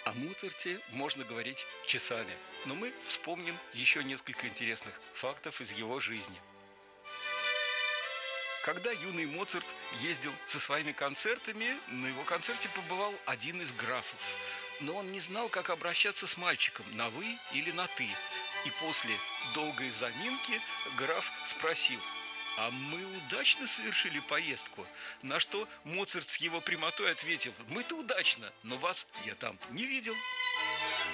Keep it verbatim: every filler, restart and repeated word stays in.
О Моцарте можно говорить часами, но мы вспомним еще несколько интересных фактов из его жизни. Когда юный Моцарт ездил со своими концертами, на его концерте побывал один из графов. Но он не знал, как обращаться с мальчиком, на «вы» или на «ты». И после долгой заминки граф спросил: «А мы удачно совершили поездку?» На что Моцарт с его прямотой ответил: «Мы-то удачно, но вас я там не видел».